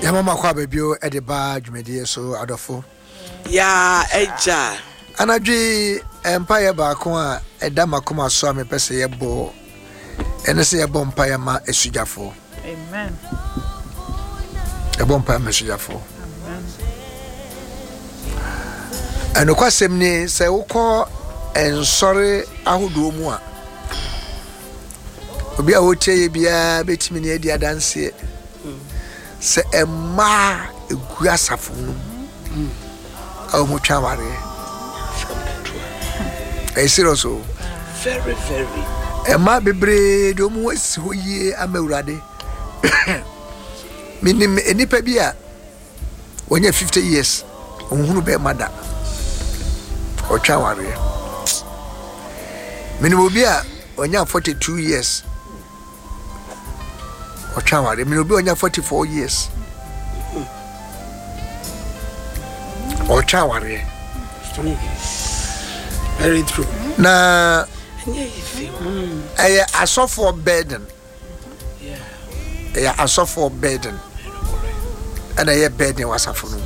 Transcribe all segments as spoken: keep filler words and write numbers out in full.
Ya mama kwa bebio e de ba dwumedie so adofo. Ya eja. Anadwi empire ba ko a eda makoma so a me pese ye bo. Ene se ye bo empire ma esujafo. Amen. E bo empire ma esujafo. Amen. Eno kwasem ni se wokọ ensore ahodo mu a. Obi a wotie ye bia betimi ne adi adanse. Se emma egu asafo no aw mo twaware e serious o Very very emma bebre do mo wasi hoye amawurade minim enipa bi a wonya fifty years onhunu be mada o twaware minim obi a wonya forty-two years o twaware minim obi wonya forty-four years o twaware very true. na Mm. aya asofo burden Yeah. aya asofo burden ana ye burden wasafo no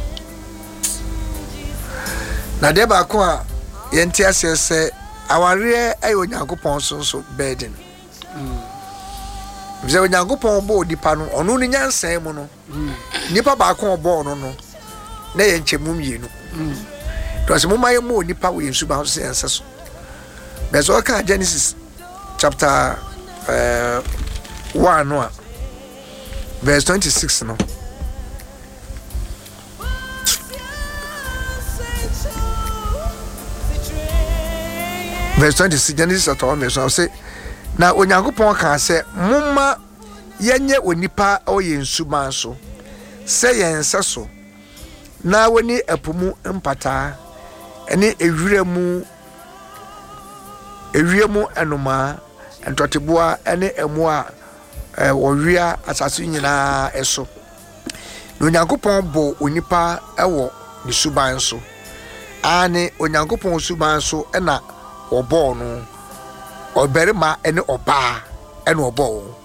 na de ba ko a ye ntia sese aware ayo Onyankopon so so burden mm ze Onyankopon bo dipa no ono ni nyansan mu no nipa ba ko bo no no na ye nchemu mienu mm to se mo maye mo nipa wo yensu ba so yense so bezo ka Genesis chapter uh, one no verse twenty-six no verse twenty-six Genesis chapter one verse one say na Onyankopon ka say mumma yenye onipa o yensu ma so se yense so na woni apumu mpata ene ewiremu ewiremu enoma entoteboa ene emu a wowia asase nyina eso na Onyankopon bo onipa ewo ne suban so ane Onyankopon suban so ena obo no oberima ene oba ene obo